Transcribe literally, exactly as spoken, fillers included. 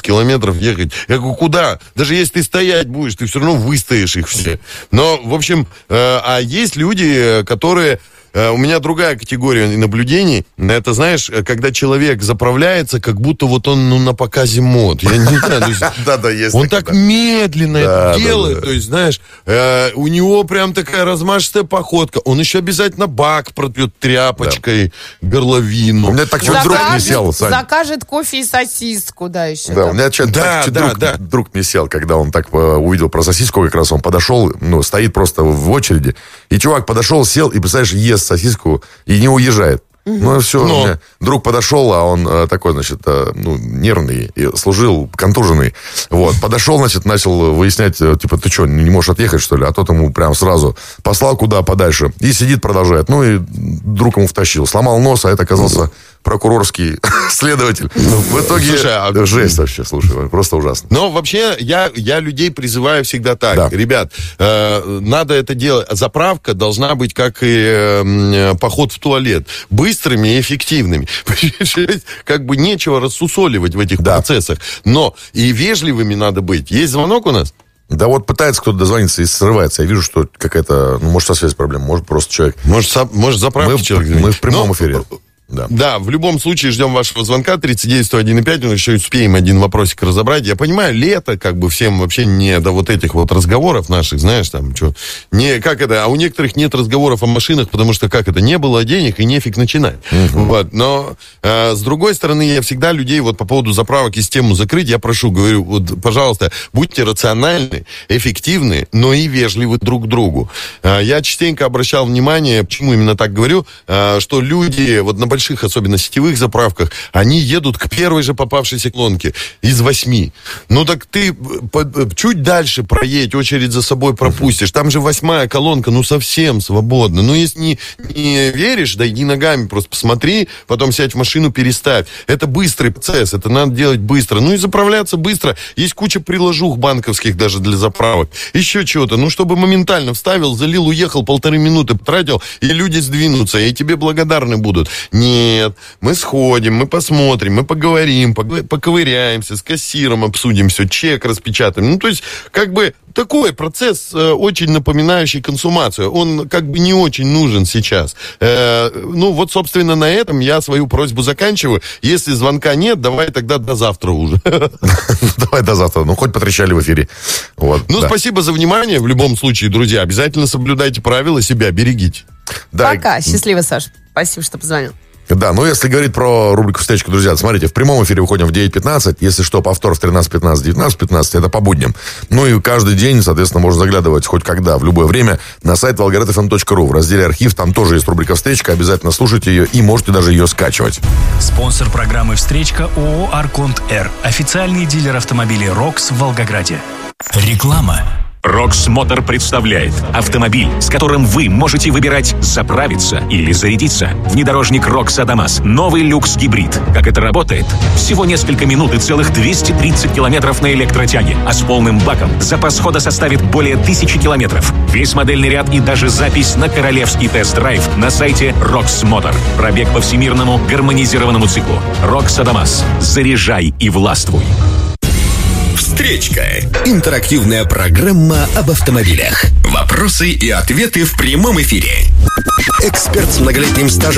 километров ехать. Я говорю, куда? Даже если ты стоять будешь, ты все равно выстоишь их все. Но, в общем, э, а есть люди, которые... У меня другая категория наблюдений. Это, знаешь, когда человек заправляется, как будто вот он ну, на показе мод. Я не знаю, то есть, да, да, есть он так медленно да, это делает. Да, да. То есть, знаешь, э, у него прям такая размашистая походка. Он еще обязательно бак пропьет тряпочкой, да. горловину. У меня так чуть друг не сел, Сань. Закажет кофе и сосиску, да, еще. Да, там. У меня чуть, да, так, чуть да, друг, да. друг не сел, когда он так увидел про сосиску, как раз он подошел, ну, стоит просто в очереди, и чувак подошел, сел, и, представляешь, ест сосиску, и не уезжает. Угу. Ну, все, Но... у меня друг подошел, а он э, такой, значит, э, ну, нервный, и служил, контуженный. Вот, подошел, значит, начал выяснять, э, типа, ты что, не можешь отъехать, что ли? А тот ему прям сразу послал куда подальше. И сидит, продолжает. Ну, и друг ему втащил. Сломал нос, а это оказался прокурорский следователь. В итоге слушай, а... жесть вообще, слушай, просто ужасно. Но вообще я, я людей призываю всегда так. Да. Ребят, э, надо это делать. Заправка должна быть как и э, поход в туалет. Быстрыми и эффективными. Как бы нечего рассусоливать в этих да. процессах. Но и вежливыми надо быть. Есть звонок у нас? Да вот пытается кто-то дозвониться и срывается. Я вижу, что какая-то, ну, может, со связью проблема, может, просто человек... Может, со, может заправки мы, человек. Мы в прямом Но... эфире. Да. да, в любом случае ждем вашего звонка тридцать девять сто один и пять, мы еще успеем один вопросик разобрать. Я понимаю, лето, как бы всем вообще не до вот этих вот разговоров наших, знаешь, там, что, не, как это, а у некоторых нет разговоров о машинах, потому что, как это, не было денег и нефиг начинать. Uh-huh. Вот, но, э, с другой стороны, я всегда людей вот по поводу заправок и систему закрыть, я прошу, говорю, вот, пожалуйста, будьте рациональны, эффективны, но и вежливы друг к другу. Э, я частенько обращал внимание, почему именно так говорю, э, что люди, вот на больших, особенно сетевых заправках, они едут к первой же попавшейся колонке из восьми. Ну так ты по, чуть дальше проедь, очередь за собой пропустишь. Там же восьмая колонка, ну совсем свободно. Ну если не, не веришь, да иди ногами, просто посмотри, потом сядь в машину, переставь. Это быстрый процесс, это надо делать быстро. Ну и заправляться быстро. Есть куча приложух банковских даже для заправок. Еще чего-то. Ну чтобы моментально вставил, залил, уехал, полторы минуты потратил, и люди сдвинутся, и тебе благодарны будут. Нет, мы сходим, мы посмотрим, мы поговорим, поковыряемся, с кассиром обсудим все, чек распечатаем. Ну, то есть, как бы, такой процесс, э, очень напоминающий консумацию. Он, как бы, не очень нужен сейчас. Э, ну, вот, собственно, на этом я свою просьбу заканчиваю. Если звонка нет, давай тогда до завтра уже. Давай до завтра. Ну, хоть потрещали в эфире. Ну, спасибо за внимание. В любом случае, друзья, обязательно соблюдайте правила, себя берегите. Пока. Счастливо, Саш. Спасибо, что позвонил. Да, ну если говорить про рубрику «Встречка, друзья», смотрите, в прямом эфире выходим в девять пятнадцать, если что, повтор в тринадцать пятнадцать, девятнадцать пятнадцать, это по будням. Ну и каждый день, соответственно, можно заглядывать хоть когда, в любое время, на сайт волгоград эф эм точка ру. В разделе «Архив» там тоже есть рубрика «Встречка», обязательно слушайте ее и можете даже ее скачивать. Спонсор программы «Встречка» ООО «Арконт Р», официальный дилер автомобилей «Рокс» в Волгограде. Реклама. Рокс Мотор представляет автомобиль, с которым вы можете выбирать заправиться или зарядиться. Внедорожник Рокс Адамас. Новый люкс-гибрид. Как это работает? Всего несколько минут и целых двести тридцать километров на электротяге. А с полным баком запас хода составит более тысячи километров. Весь модельный ряд и даже запись на королевский тест-драйв на сайте Рокс Мотор. Пробег по всемирному гармонизированному циклу. Рокс Адамас. Заряжай и властвуй. Встречка. Интерактивная программа об автомобилях. Вопросы и ответы в прямом эфире. Эксперт с многолетним стажем